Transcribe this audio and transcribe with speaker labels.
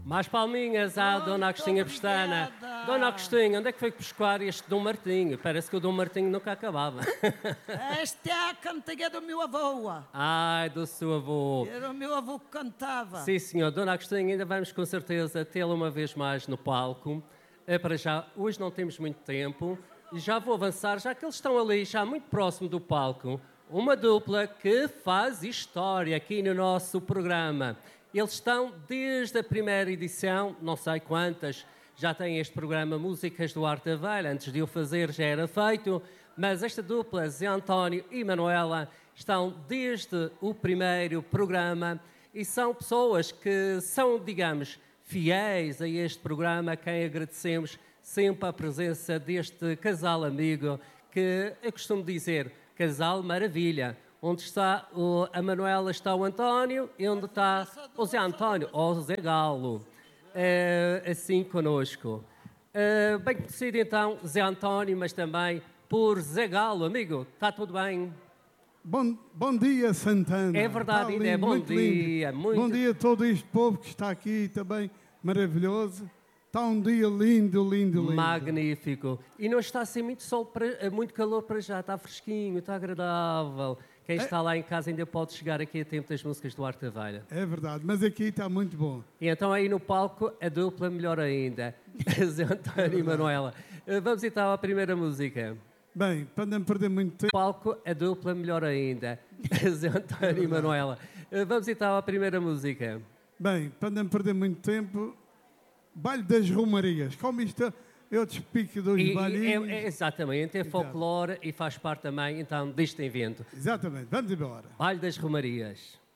Speaker 1: Mais palminhas à Dona Agostinha Pestana. Dona Agostinha, onde é que foi buscar este Dom Martinho? Parece que o Dom Martinho nunca acabava.
Speaker 2: Esta é a cantiga do meu avô.
Speaker 1: Ai, do seu avô.
Speaker 2: Era o meu avô que cantava.
Speaker 1: Sim, senhor. Dona Agostinha, ainda vamos com certeza tê-la uma vez mais no palco. Para já, hoje não temos muito tempo. Já vou avançar, já que eles estão ali, já muito próximo do palco. Uma dupla que faz história aqui no nosso programa. Eles estão desde a primeira edição, não sei quantas, já têm este programa Músicas do Arte da Velha. Antes de o fazer já era feito, mas esta dupla, Zé António e Manuela, estão desde o primeiro programa e são pessoas que são, digamos, fiéis a este programa, a quem agradecemos sempre a presença deste casal amigo que eu costumo dizer, casal maravilha. Onde está a Manuela está o António e onde está o Zé António, ou o Zé Galo, assim conosco. Bem conhecido então Zé António, mas também por Zé Galo, amigo, está tudo bem?
Speaker 3: Bom dia, Santana.
Speaker 1: É verdade, ainda é bom dia.
Speaker 3: Bom dia a todo este povo que está aqui também, maravilhoso. Está um dia lindo, lindo, lindo.
Speaker 1: Magnífico. E não está assim muito sol, muito calor para já, está fresquinho, está agradável. Quem está lá em casa ainda pode chegar aqui a tempo das músicas do Arte da Velha.
Speaker 3: É verdade, mas aqui está muito bom.
Speaker 1: E então aí no palco, a dupla melhor ainda. Zé António e Manuela. Vamos então à primeira música.
Speaker 3: Bem, para não perder muito tempo...
Speaker 1: No palco, a dupla melhor ainda. Zé António e Manuela. Vamos então à primeira música.
Speaker 3: Bem, para não perder muito tempo... Baile das Romarias. Como isto eu despico dos bailinhos.
Speaker 1: Exatamente, é folclore e faz parte também então deste evento.
Speaker 3: Exatamente, vamos embora.
Speaker 1: Baile das Romarias.